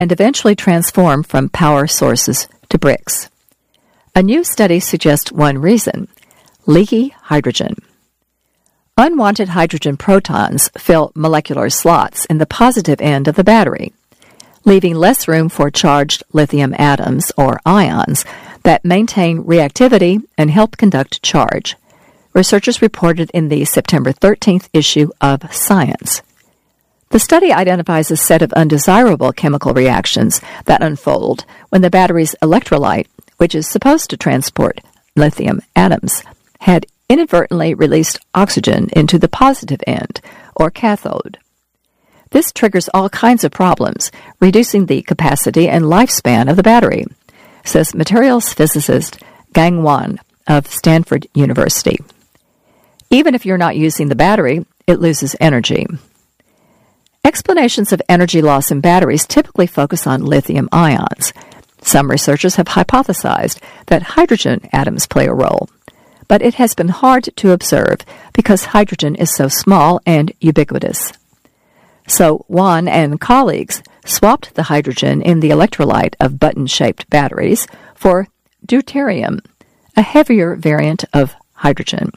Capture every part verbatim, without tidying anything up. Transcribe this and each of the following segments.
and eventually transform from power sources to bricks. A new study suggests one reason: leaky hydrogen. Unwanted hydrogen protons fill molecular slots in the positive end of the battery, leaving less room for charged lithium atoms, or ions, that maintain reactivity and help conduct charge, researchers reported in the September thirteenth issue of Science. The study identifies a set of undesirable chemical reactions that unfold when the battery's electrolyte, which is supposed to transport lithium atoms, had inadvertently released oxygen into the positive end, or cathode. This triggers all kinds of problems, reducing the capacity and lifespan of the battery, says materials physicist Gang Wan of Stanford University. Even if you're not using the battery, it loses energy. Explanations of energy loss in batteries typically focus on lithium ions. Some researchers have hypothesized that hydrogen atoms play a role, but it has been hard to observe because hydrogen is so small and ubiquitous. So Wan and colleagues swapped the hydrogen in the electrolyte of button-shaped batteries for deuterium, a heavier variant of hydrogen.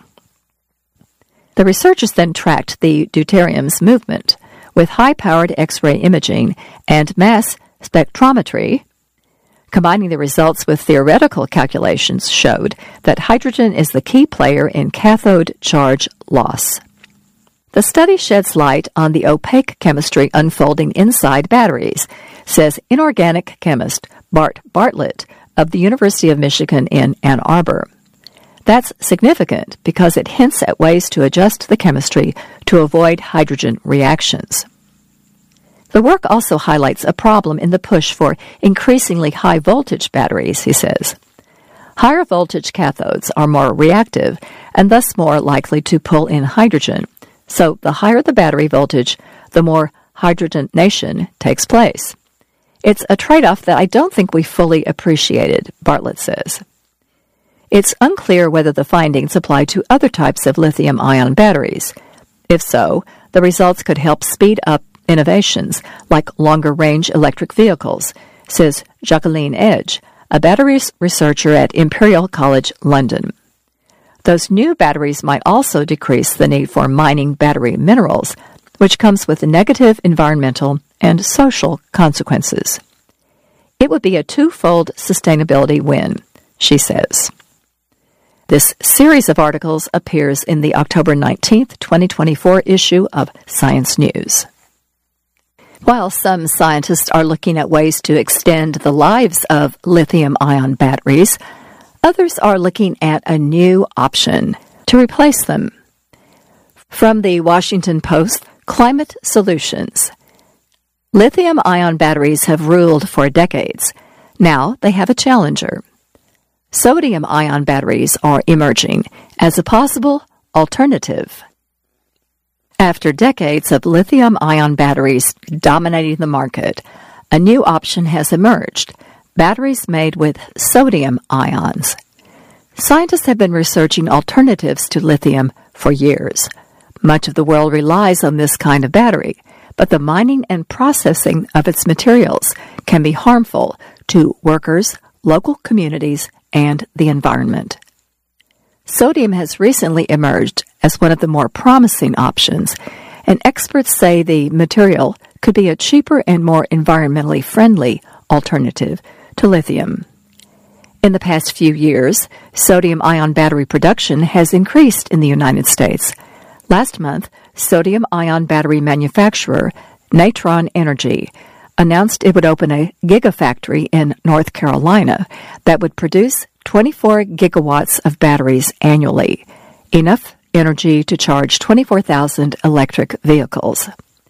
The researchers then tracked the deuterium's movement with high-powered X-ray imaging and mass spectrometry. Combining the results with theoretical calculations showed that hydrogen is the key player in cathode charge loss. The study sheds light on the opaque chemistry unfolding inside batteries, says inorganic chemist Bart Bartlett of the University of Michigan in Ann Arbor. That's significant because it hints at ways to adjust the chemistry to avoid hydrogen reactions. The work also highlights a problem in the push for increasingly high-voltage batteries, he says. Higher voltage cathodes are more reactive and thus more likely to pull in hydrogen, so the higher the battery voltage, the more hydrogenation takes place. It's a trade-off that I don't think we fully appreciated, Bartlett says. It's unclear whether the findings apply to other types of lithium-ion batteries. If so, the results could help speed up innovations like longer-range electric vehicles, says Jacqueline Edge, a batteries researcher at Imperial College London. Those new batteries might also decrease the need for mining battery minerals, which comes with negative environmental and social consequences. It would be a twofold sustainability win, she says. This series of articles appears in the October nineteenth, twenty twenty-four issue of Science News. While some scientists are looking at ways to extend the lives of lithium-ion batteries, others are looking at a new option to replace them. From the Washington Post, Climate Solutions. Lithium-ion batteries have ruled for decades. Now they have a challenger. Sodium-ion batteries are emerging as a possible alternative. After decades of lithium-ion batteries dominating the market, a new option has emerged: batteries made with sodium ions. Scientists have been researching alternatives to lithium for years. Much of the world relies on this kind of battery, but the mining and processing of its materials can be harmful to workers, local communities, and the environment. Sodium has recently emerged as one of the more promising options, and experts say the material could be a cheaper and more environmentally friendly alternative to lithium. In the past few years, sodium-ion battery production has increased in the United States. Last month, sodium-ion battery manufacturer Natron Energy announced it would open a gigafactory in North Carolina that would produce twenty-four gigawatts of batteries annually, enough energy to charge twenty-four thousand electric vehicles.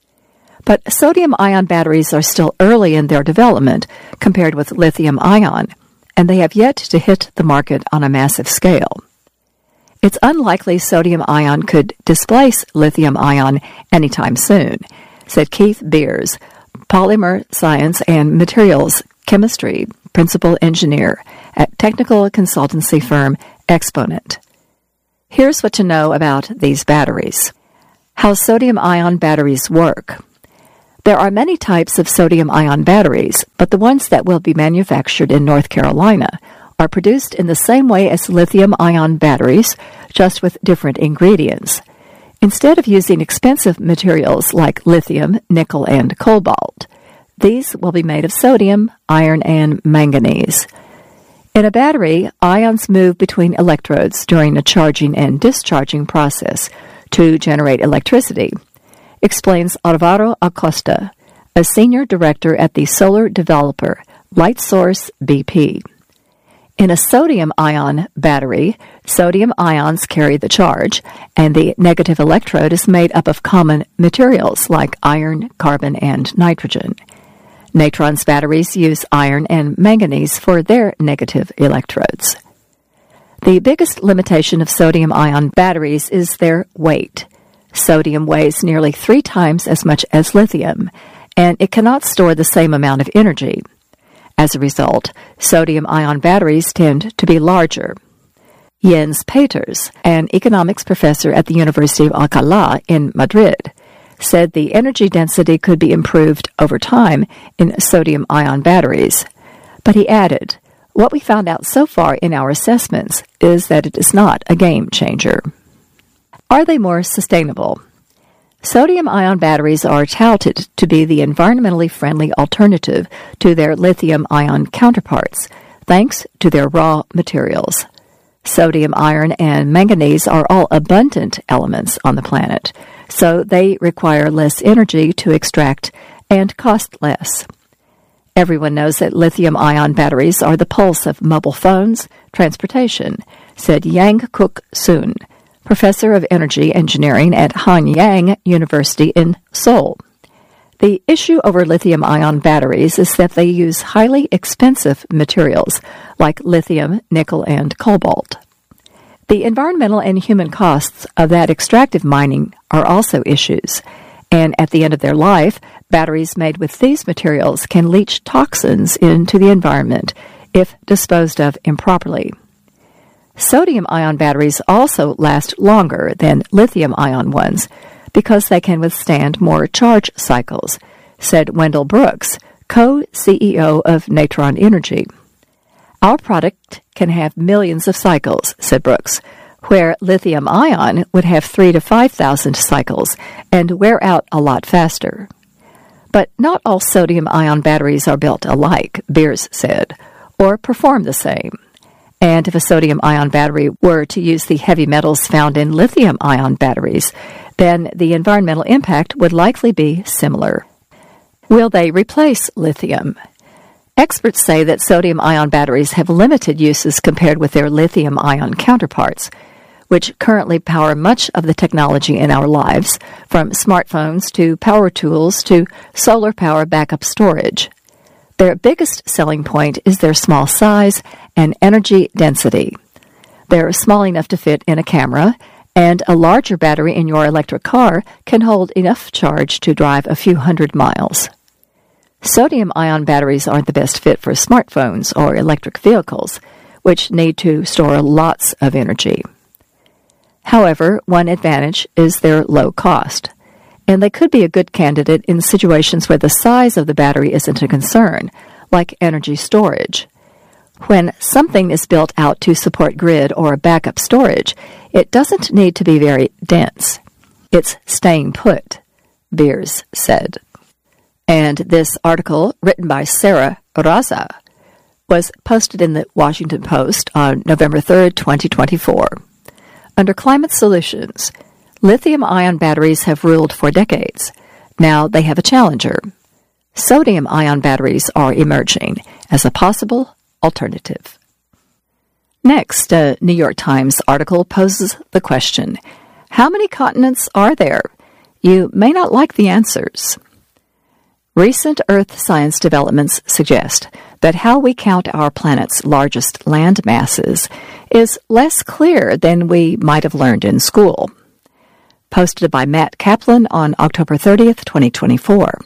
But sodium-ion batteries are still early in their development compared with lithium-ion, and they have yet to hit the market on a massive scale. It's unlikely sodium-ion could displace lithium-ion anytime soon, said Keith Beers, Polymer Science and Materials Chemistry Principal Engineer at technical consultancy firm Exponent. Here's what to know about these batteries. How sodium-ion batteries work. There are many types of sodium-ion batteries, but the ones that will be manufactured in North Carolina are produced in the same way as lithium-ion batteries, just with different ingredients. Instead of using expensive materials like lithium, nickel, and cobalt, these will be made of sodium, iron, and manganese. In a battery, ions move between electrodes during a charging and discharging process to generate electricity, explains Alvaro Acosta, a senior director at the solar developer LightSource B P. In a sodium-ion battery, sodium ions carry the charge, and the negative electrode is made up of common materials like iron, carbon, and nitrogen. Natron's batteries use iron and manganese for their negative electrodes. The biggest limitation of sodium-ion batteries is their weight. Sodium weighs nearly three times as much as lithium, and it cannot store the same amount of energy. As a result, sodium-ion batteries tend to be larger. Jens Peters, an economics professor at the University of Alcalá in Madrid, said the energy density could be improved over time in sodium-ion batteries. But he added, "What we found out so far in our assessments is that it is not a game changer." Are they more sustainable? Sodium-ion batteries are touted to be the environmentally friendly alternative to their lithium-ion counterparts, thanks to their raw materials. Sodium, iron, and manganese are all abundant elements on the planet, so they require less energy to extract and cost less. Everyone knows that lithium-ion batteries are the pulse of mobile phones, transportation, said Yang Kuk Soon, professor of energy engineering at Hanyang University in Seoul. The issue over lithium-ion batteries is that they use highly expensive materials like lithium, nickel, and cobalt. The environmental and human costs of that extractive mining are also issues, and at the end of their life, batteries made with these materials can leach toxins into the environment if disposed of improperly. Sodium-ion batteries also last longer than lithium-ion ones because they can withstand more charge cycles, said Wendell Brooks, co-C E O of Natron Energy. Our product can have millions of cycles, said Brooks, where lithium-ion would have three to five thousand cycles and wear out a lot faster. But not all sodium-ion batteries are built alike, Beers said, or perform the same. And if a sodium-ion battery were to use the heavy metals found in lithium-ion batteries, then the environmental impact would likely be similar. Will they replace lithium? Experts say that sodium-ion batteries have limited uses compared with their lithium-ion counterparts, which currently power much of the technology in our lives, from smartphones to power tools to solar power backup storage. Their biggest selling point is their small size and energy density. They're small enough to fit in a camera, and a larger battery in your electric car can hold enough charge to drive a few hundred miles. Sodium-ion batteries aren't the best fit for smartphones or electric vehicles, which need to store lots of energy. However, one advantage is their low cost, and they could be a good candidate in situations where the size of the battery isn't a concern, like energy storage. When something is built out to support grid or backup storage, it doesn't need to be very dense. It's staying put, Beers said. And this article, written by Sarah Raza, was posted in the Washington Post on November third, twenty twenty-four. Under Climate Solutions, lithium-ion batteries have ruled for decades. Now they have a challenger. Sodium-ion batteries are emerging as a possible alternative. Next, a New York Times article poses the question, how many continents are there? You may not like the answers. Recent Earth science developments suggest that how we count our planet's largest land masses is less clear than we might have learned in school. Posted by Matt Kaplan on October thirtieth, twenty twenty-four.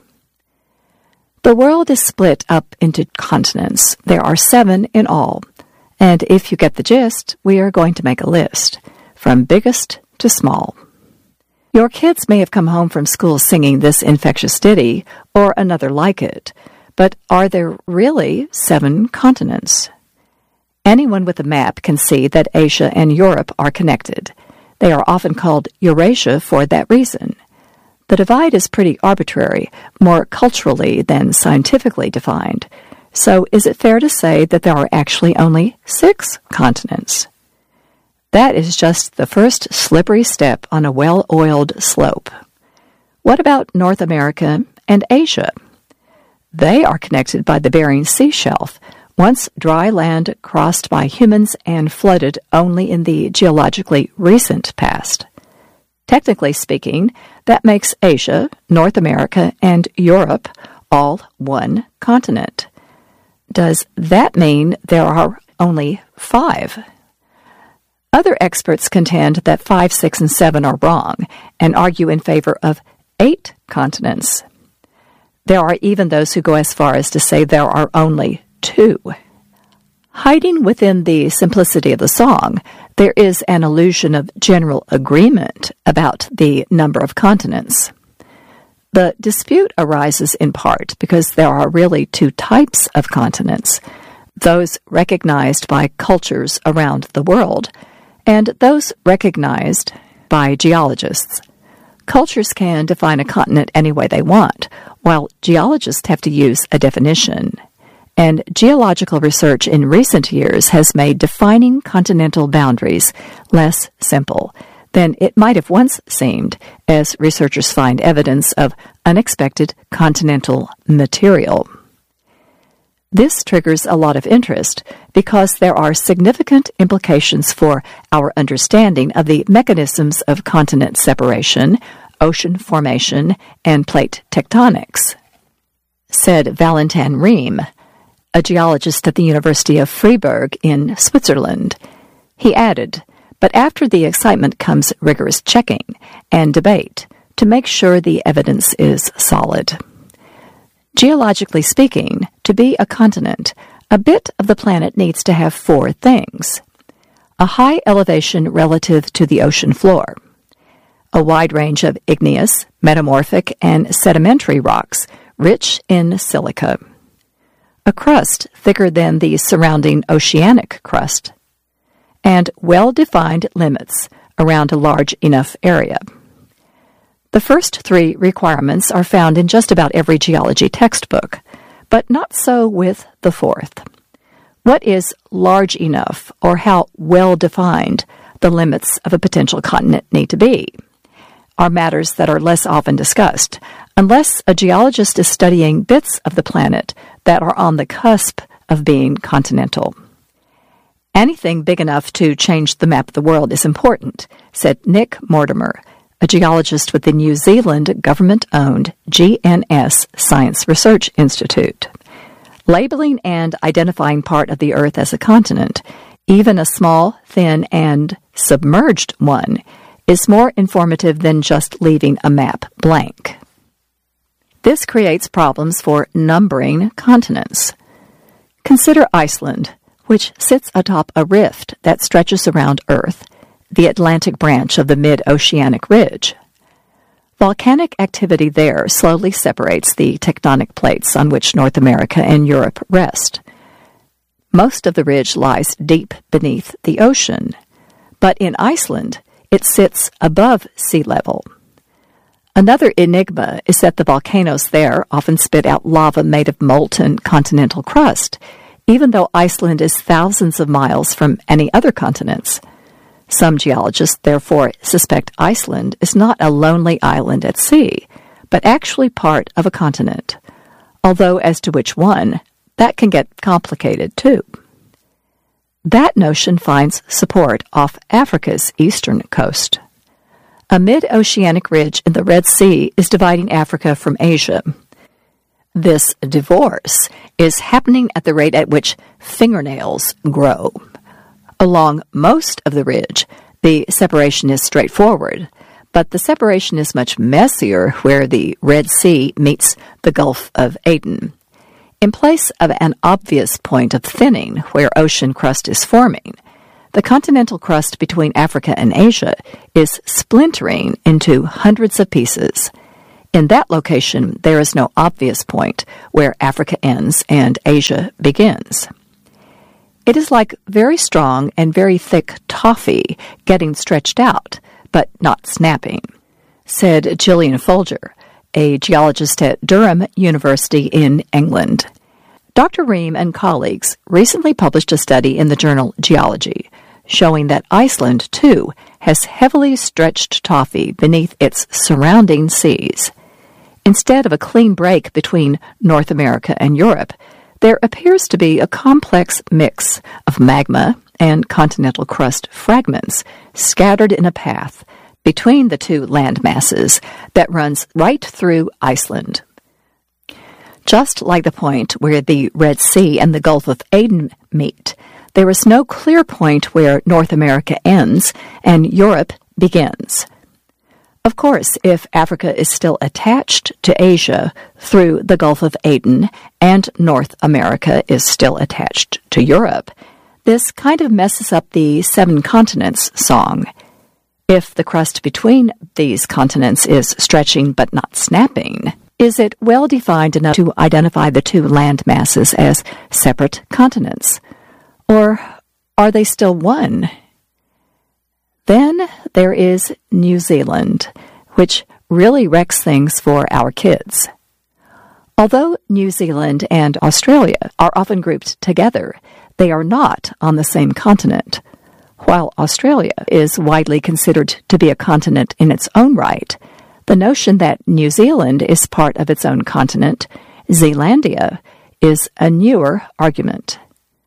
The world is split up into continents. There are seven in all. And if you get the gist, we are going to make a list, from biggest to small. Your kids may have come home from school singing this infectious ditty or another like it, but are there really seven continents? Anyone with a map can see that Asia and Europe are connected. They are often called Eurasia for that reason. The divide is pretty arbitrary, more culturally than scientifically defined. So is it fair to say that there are actually only six continents? That is just the first slippery step on a well-oiled slope. What about North America and Asia? They are connected by the Bering Sea shelf, once dry land crossed by humans and flooded only in the geologically recent past. Technically speaking, that makes Asia, North America, and Europe all one continent. Does that mean there are only five? Other experts contend that five, six, and seven are wrong and argue in favor of eight continents. There are even those who go as far as to say there are only two. Hiding within the simplicity of the song, there is an illusion of general agreement about the number of continents. The dispute arises in part because there are really two types of continents, those recognized by cultures around the world and those recognized by geologists. Cultures can define a continent any way they want, while geologists have to use a definition. And geological research in recent years has made defining continental boundaries less simple than it might have once seemed, as researchers find evidence of unexpected continental material. This triggers a lot of interest because there are significant implications for our understanding of the mechanisms of continent separation, ocean formation, and plate tectonics, said Valentin Riem, a geologist at the University of Freiburg in Switzerland. He added, "But after the excitement comes rigorous checking and debate to make sure the evidence is solid." Geologically speaking, to be a continent, a bit of the planet needs to have four things: a high elevation relative to the ocean floor, a wide range of igneous, metamorphic, and sedimentary rocks rich in silica, a crust thicker than the surrounding oceanic crust, and well-defined limits around a large enough area. The first three requirements are found in just about every geology textbook, but not so with the fourth. What is large enough, or how well-defined the limits of a potential continent need to be, are matters that are less often discussed, unless a geologist is studying bits of the planet that are on the cusp of being continental. Anything big enough to change the map of the world is important, said Nick Mortimer, a geologist with the New Zealand government-owned G N S Science Research Institute. Labeling and identifying part of the Earth as a continent, even a small, thin, and submerged one, is more informative than just leaving a map blank. This creates problems for numbering continents. Consider Iceland, which sits atop a rift that stretches around Earth, the Atlantic branch of the mid-oceanic ridge. Volcanic activity there slowly separates the tectonic plates on which North America and Europe rest. Most of the ridge lies deep beneath the ocean, but in Iceland, it sits above sea level. Another enigma is that the volcanoes there often spit out lava made of molten continental crust, even though Iceland is thousands of miles from any other continents. Some geologists, therefore, suspect Iceland is not a lonely island at sea, but actually part of a continent, although as to which one, that can get complicated too. That notion finds support off Africa's eastern coast. A mid-oceanic ridge in the Red Sea is dividing Africa from Asia. This divorce is happening at the rate at which fingernails grow. Along most of the ridge, the separation is straightforward, but the separation is much messier where the Red Sea meets the Gulf of Aden. In place of an obvious point of thinning where ocean crust is forming, the continental crust between Africa and Asia is splintering into hundreds of pieces. In that location, there is no obvious point where Africa ends and Asia begins. It is like very strong and very thick toffee getting stretched out, but not snapping, said Gillian Folger, a geologist at Durham University in England. Doctor Ream and colleagues recently published a study in the journal Geology, showing that Iceland, too, has heavily stretched toffee beneath its surrounding seas. Instead of a clean break between North America and Europe, there appears to be a complex mix of magma and continental crust fragments scattered in a path between the two land masses that runs right through Iceland. Just like the point where the Red Sea and the Gulf of Aden meet, there is no clear point where North America ends and Europe begins. Of course, if Africa is still attached to Asia through the Gulf of Aden and North America is still attached to Europe, this kind of messes up the Seven Continents song. If the crust between these continents is stretching but not snapping, is it well defined enough to identify the two land masses as separate continents? Or are they still one? Then there is New Zealand, which really wrecks things for our kids. Although New Zealand and Australia are often grouped together, they are not on the same continent. While Australia is widely considered to be a continent in its own right, the notion that New Zealand is part of its own continent, Zealandia, is a newer argument.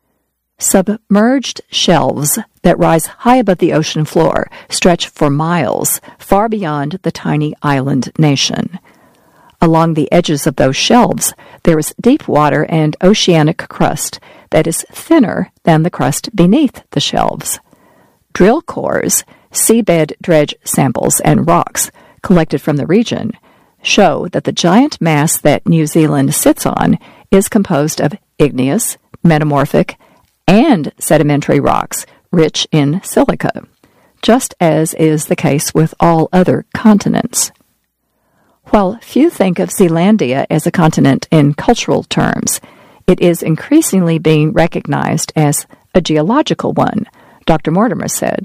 Submerged shelves that rise high above the ocean floor stretch for miles, far beyond the tiny island nation. Along the edges of those shelves, there is deep water and oceanic crust that is thinner than the crust beneath the shelves. Drill cores, seabed dredge samples, and rocks collected from the region show that the giant mass that New Zealand sits on is composed of igneous, metamorphic, and sedimentary rocks rich in silica, just as is the case with all other continents. While few think of Zealandia as a continent in cultural terms, it is increasingly being recognized as a geological one, Doctor Mortimer said.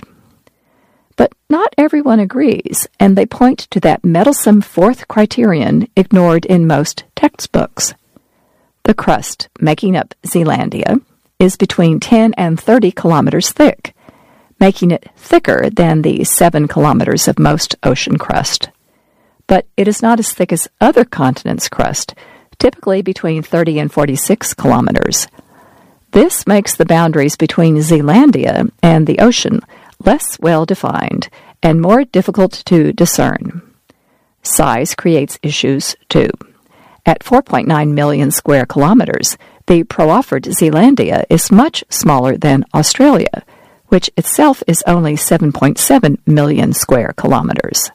But not everyone agrees, and they point to that meddlesome fourth criterion ignored in most textbooks. The crust making up Zealandia is between ten and thirty kilometers thick, making it thicker than the seven kilometers of most ocean crust. But it is not as thick as other continents' crust, typically between thirty and forty-six kilometers. This makes the boundaries between Zealandia and the ocean less well-defined and more difficult to discern. Size creates issues, too. At four point nine million square kilometers, the proffered Zealandia is much smaller than Australia, which itself is only seven point seven million square kilometers.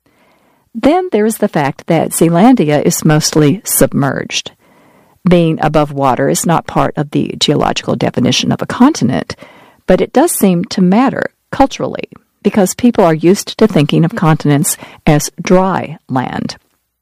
Then there is the fact that Zealandia is mostly submerged. Being above water is not part of the geological definition of a continent, but it does seem to matter culturally because people are used to thinking of continents as dry land.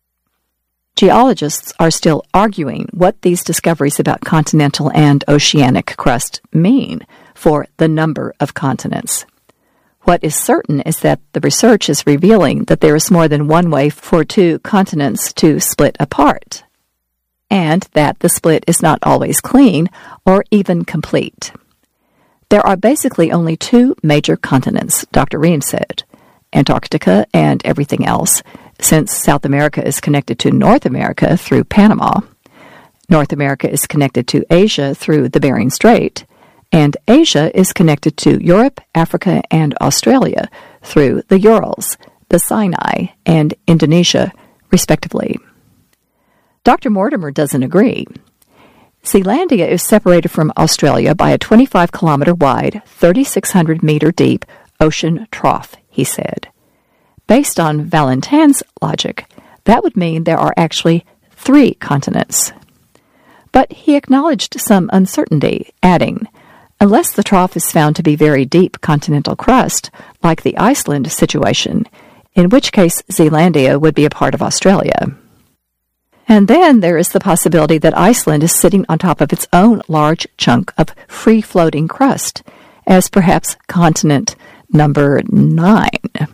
Geologists are still arguing what these discoveries about continental and oceanic crust mean for the number of continents. What is certain is that the research is revealing that there is more than one way for two continents to split apart, and that the split is not always clean or even complete. There are basically only two major continents, Doctor Ream said, Antarctica and everything else, since South America is connected to North America through Panama, North America is connected to Asia through the Bering Strait, and Asia is connected to Europe, Africa, and Australia through the Urals, the Sinai, and Indonesia, respectively. Doctor Mortimer doesn't agree. Zealandia is separated from Australia by a twenty-five kilometer wide, thirty-six hundred meter deep ocean trough, he said. Based on Valentin's logic, that would mean there are actually three continents. But he acknowledged some uncertainty, adding, unless the trough is found to be very deep continental crust, like the Iceland situation, in which case Zealandia would be a part of Australia. And then there is the possibility that Iceland is sitting on top of its own large chunk of free-floating crust, as perhaps continent number nine.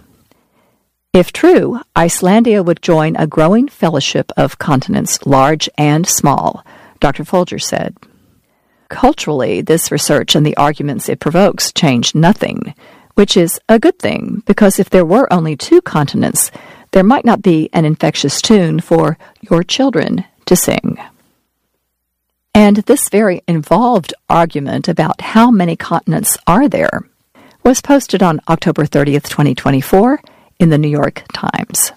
If true, Icelandia would join a growing fellowship of continents large and small, Doctor Folger said. Culturally, this research and the arguments it provokes change nothing, which is a good thing, because if there were only two continents, there might not be an infectious tune for your children to sing. And this very involved argument about how many continents are there was posted on October thirtieth, twenty twenty-four, in the New York Times.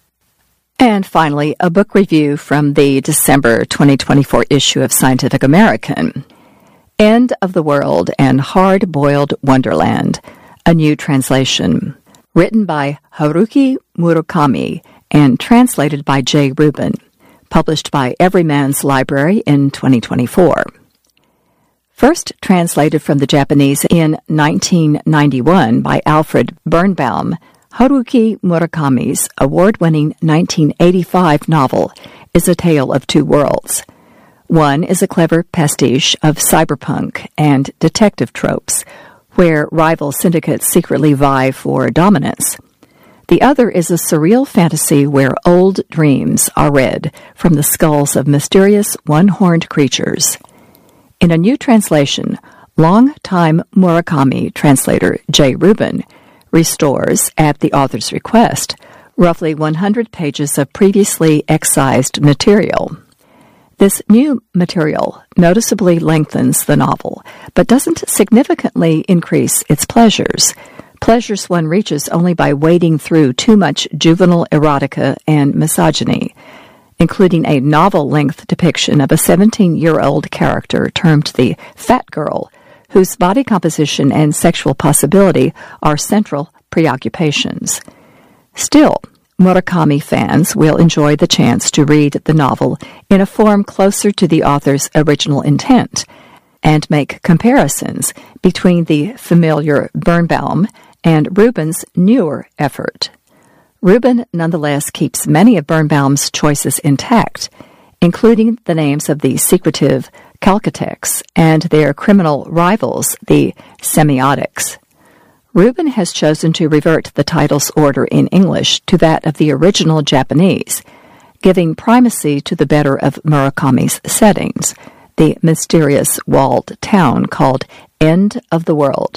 And finally, a book review from the December twenty twenty-four issue of Scientific American, End of the World and Hard-Boiled Wonderland, a new translation, written by Haruki Murakami and translated by Jay Rubin, published by Everyman's Library in twenty twenty-four. First translated from the Japanese in nineteen ninety-one by Alfred Birnbaum, Haruki Murakami's award-winning nineteen eighty-five novel is a tale of two worlds. One is a clever pastiche of cyberpunk and detective tropes, where rival syndicates secretly vie for dominance. The other is a surreal fantasy where old dreams are read from the skulls of mysterious one-horned creatures. In a new translation, long-time Murakami translator Jay Rubin restores, at the author's request, roughly one hundred pages of previously excised material. This new material noticeably lengthens the novel, but doesn't significantly increase its pleasures, pleasures one reaches only by wading through too much juvenile erotica and misogyny, including a novel-length depiction of a seventeen-year-old character termed the Fat Girl, whose body composition and sexual possibility are central preoccupations. Still, Murakami fans will enjoy the chance to read the novel in a form closer to the author's original intent and make comparisons between the familiar Birnbaum and Rubin's newer effort. Rubin nonetheless keeps many of Birnbaum's choices intact, including the names of the secretive Chalcotecs and their criminal rivals, the Semiotics. Rubin has chosen to revert the title's order in English to that of the original Japanese, giving primacy to the better of Murakami's settings, the mysterious walled town called End of the World.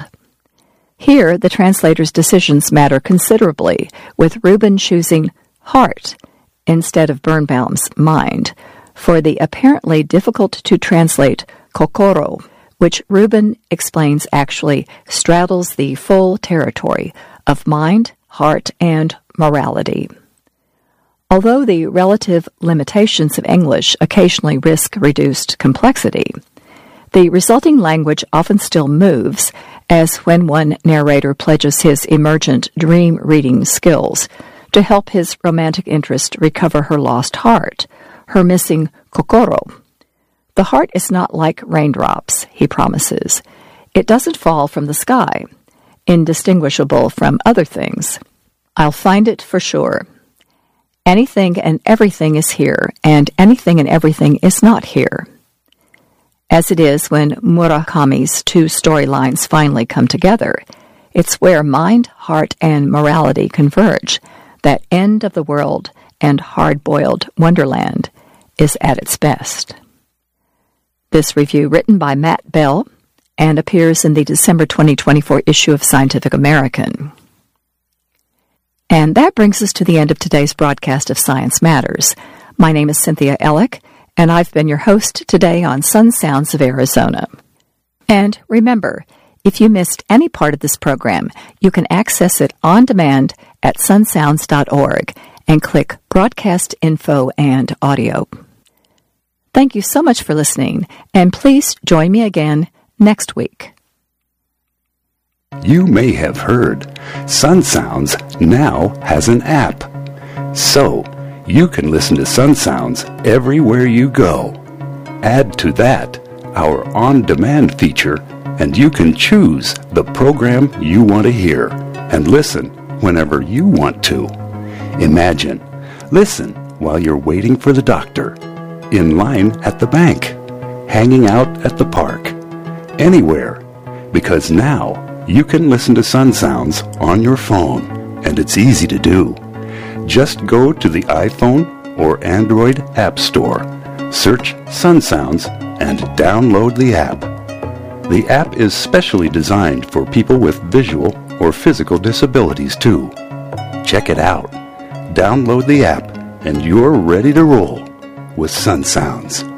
Here, the translator's decisions matter considerably, with Rubin choosing heart instead of Birnbaum's mind for the apparently difficult-to-translate kokoro, which Rubin explains actually straddles the full territory of mind, heart, and morality. Although the relative limitations of English occasionally risk reduced complexity, the resulting language often still moves, as when one narrator pledges his emergent dream-reading skills to help his romantic interest recover her lost heart, her missing kokoro. The heart is not like raindrops, he promises. It doesn't fall from the sky, indistinguishable from other things. I'll find it for sure. Anything and everything is here, and anything and everything is not here. As it is when Murakami's two storylines finally come together, it's where mind, heart, and morality converge that End of the World and Hard-Boiled Wonderland is at its best. This review written by Matt Bell and appears in the December twenty twenty-four issue of Scientific American. And that brings us to the end of today's broadcast of Science Matters. My name is Cynthia Ellick, and I've been your host today on Sun Sounds of Arizona. And remember, if you missed any part of this program, you can access it on demand at sun sounds dot org and click Broadcast Info and Audio. Thank you so much for listening, and please join me again next week. You may have heard Sun Sounds now has an app. So, you can listen to Sun Sounds everywhere you go. Add to that our on-demand feature and you can choose the program you want to hear and listen whenever you want to. Imagine, listen while you're waiting for the doctor, in line at the bank, hanging out at the park, anywhere, because now you can listen to Sun Sounds on your phone, and it's easy to do. Just go to the iPhone or Android App Store, search Sun Sounds, and download the app. The app is specially designed for people with visual or physical disabilities too. Check it out. Download the app, and you're ready to roll with Sun Sounds.